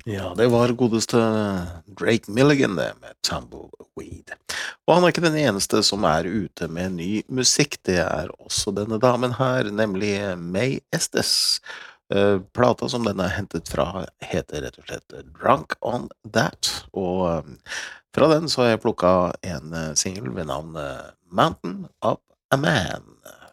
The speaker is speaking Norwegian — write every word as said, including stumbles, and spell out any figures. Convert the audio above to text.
Ja, det var godeste Drake Milligan det, med Tumbleweed. Og han er ikke den eneste som er ute med ny musikk, det er også denne damen her, nemlig May Estes. Eh, Plata som den er hentet fra heter rett og slett Drunk on That, og eh, fra den så har jeg plukket en eh, single ved navn eh, Mountain of a Man.